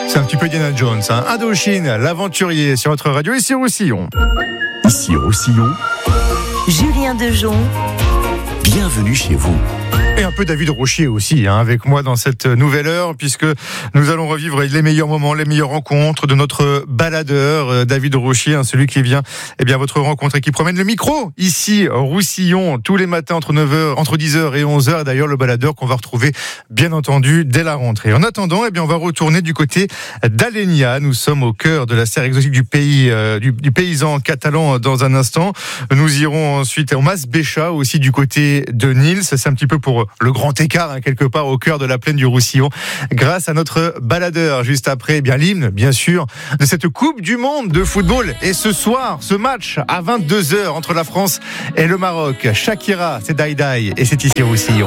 C'est un petit peu Indiana Jones, hein. Indochine, l'aventurier sur votre radio, ici Roussillon. Ici Roussillon, Julien Dejon. bienvenue chez vous. Et un peu David Rochier aussi, hein, avec moi dans cette nouvelle heure, puisque nous allons revivre les meilleurs moments, les meilleures rencontres de notre baladeur, David Rochier, hein, celui qui vient, à votre rencontre et qui promène le micro, ici, Roussillon, tous les matins entre 9h, entre 10h et 11h. D'ailleurs, le baladeur qu'on va retrouver, bien entendu, dès la rentrée. En attendant, on va retourner du côté d'Alenia. Nous sommes au cœur de la serre exotique du pays, du paysan catalan dans un instant. Nous irons ensuite au Mas Bécha, aussi du côté de Nils. C'est un petit peu pour le grand écart, hein, quelque part au cœur de la plaine du Roussillon, grâce à notre baladeur. Juste après, l'hymne, bien sûr, de cette Coupe du Monde de football. Et ce soir, ce match à 22h entre la France et le Maroc. Shakira, c'est Daïdaï et c'est ici Roussillon.